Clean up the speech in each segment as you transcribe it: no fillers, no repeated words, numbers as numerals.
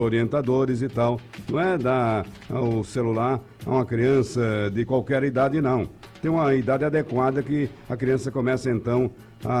orientadores e tal. Não é dar o celular a uma criança de qualquer idade, não. Tem uma idade adequada que a criança começa, então,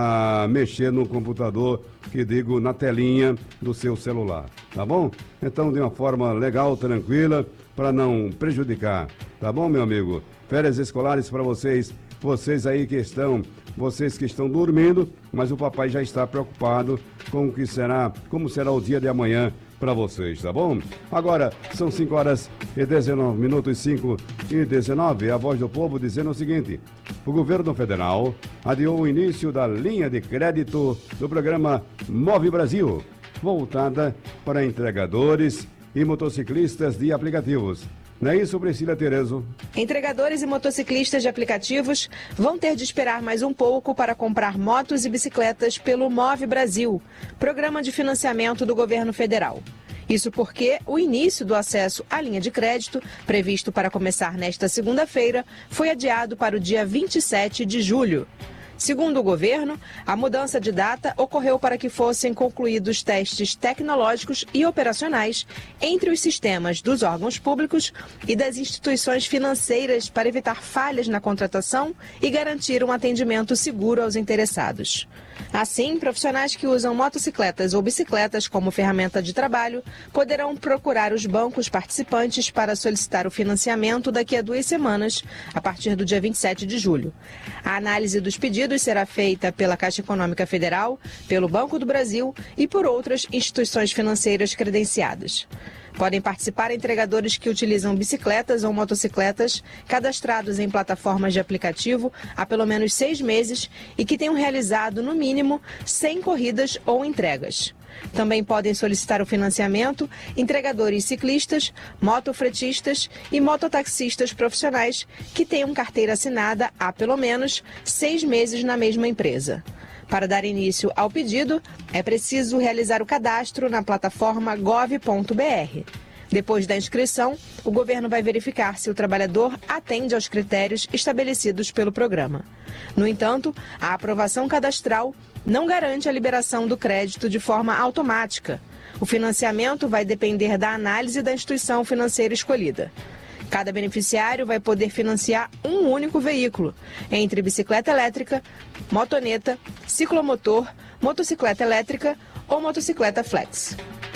a mexer no computador, que digo, na telinha do seu celular, tá bom? Então, de uma forma legal, tranquila, para não prejudicar, tá bom, meu amigo? Férias escolares para vocês aí que estão, vocês que estão dormindo, mas o papai já está preocupado com o que será, como será o dia de amanhã para vocês, tá bom? Agora, são 5 horas e 19 minutos, 5 e 19, a Voz do Povo dizendo o seguinte: o governo federal adiou o início da linha de crédito do programa Move Brasil, voltada para entregadores e motociclistas de aplicativos. Não é isso, Priscila Terezo? Entregadores e motociclistas de aplicativos vão ter de esperar mais um pouco para comprar motos e bicicletas pelo Move Brasil, programa de financiamento do governo federal. Isso porque o início do acesso à linha de crédito, previsto para começar nesta segunda-feira, foi adiado para o dia 27 de julho. Segundo o governo, a mudança de data ocorreu para que fossem concluídos testes tecnológicos e operacionais entre os sistemas dos órgãos públicos e das instituições financeiras para evitar falhas na contratação e garantir um atendimento seguro aos interessados. Assim, profissionais que usam motocicletas ou bicicletas como ferramenta de trabalho poderão procurar os bancos participantes para solicitar o financiamento daqui a 2 semanas, a partir do dia 27 de julho. A análise dos pedidos será feita pela Caixa Econômica Federal, pelo Banco do Brasil e por outras instituições financeiras credenciadas. Podem participar entregadores que utilizam bicicletas ou motocicletas cadastrados em plataformas de aplicativo há pelo menos 6 meses e que tenham realizado, no mínimo, 100 corridas ou entregas. Também podem solicitar o financiamento entregadores ciclistas, motofretistas e mototaxistas profissionais que tenham carteira assinada há pelo menos 6 meses na mesma empresa. Para dar início ao pedido, é preciso realizar o cadastro na plataforma gov.br. Depois da inscrição, o governo vai verificar se o trabalhador atende aos critérios estabelecidos pelo programa. No entanto, a aprovação cadastral não garante a liberação do crédito de forma automática. O financiamento vai depender da análise da instituição financeira escolhida. Cada beneficiário vai poder financiar um único veículo, entre bicicleta elétrica, motoneta, ciclomotor, motocicleta elétrica ou motocicleta flex.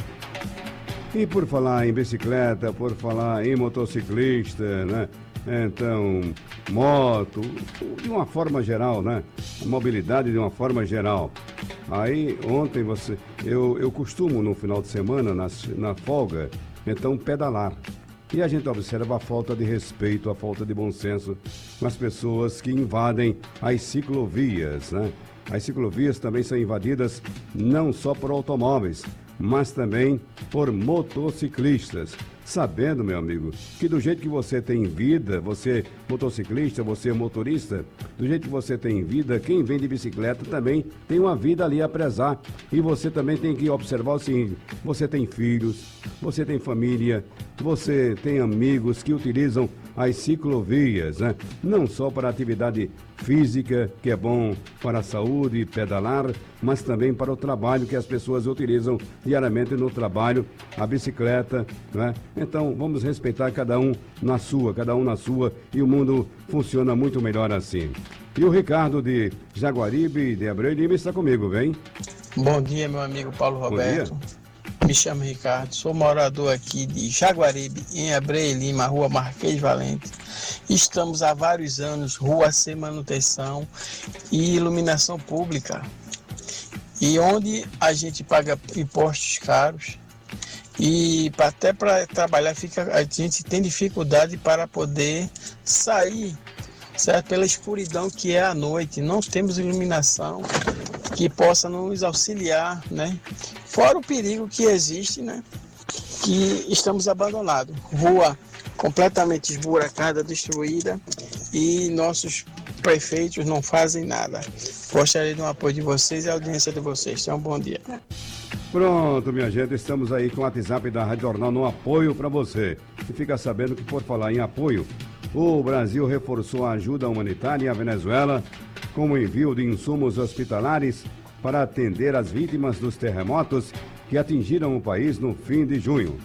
E por falar em bicicleta, por falar em motociclista, né? Então, moto, de uma forma geral, né? A mobilidade de uma forma geral. Aí, ontem eu costumo no final de semana, na folga, então pedalar. E a gente observa a falta de respeito, a falta de bom senso com as pessoas que invadem as ciclovias, né? As ciclovias também são invadidas não só por automóveis, mas também por motociclistas. Sabendo, meu amigo, que do jeito que você tem vida, você motociclista, você motorista, do jeito que você tem vida, quem vem de bicicleta também tem uma vida ali a prezar. E você também tem que observar o seguinte: você tem filhos, você tem família, você tem amigos que utilizam as ciclovias, né? Não só para atividade física, que é bom para a saúde, pedalar, mas também para o trabalho que as pessoas utilizam diariamente no trabalho, a bicicleta, né? Então, vamos respeitar cada um na sua, e o mundo funciona muito melhor assim. E o Ricardo de Jaguaribe, de Abreu Lima, está comigo, vem? Bom dia, meu amigo Paulo Roberto. Me chamo Ricardo, sou morador aqui de Jaguaribe, em Abreu Lima, Rua Marquês Valente. Estamos há vários anos, rua sem manutenção e iluminação pública. E onde a gente paga impostos caros. E até para trabalhar a gente tem dificuldade para poder sair, certo? Pela escuridão que é a noite. Não temos iluminação que possa nos auxiliar, né? Fora o perigo que existe, né? Que estamos abandonados. Rua completamente esburacada, destruída, e nossos prefeitos não fazem nada. Gostaria do apoio de vocês e a audiência de vocês. Tenham um bom dia. Pronto, minha gente, estamos aí com o WhatsApp da Rádio Jornal no apoio para você. E fica sabendo que, por falar em apoio, o Brasil reforçou a ajuda humanitária à Venezuela com o envio de insumos hospitalares para atender as vítimas dos terremotos que atingiram o país no fim de junho.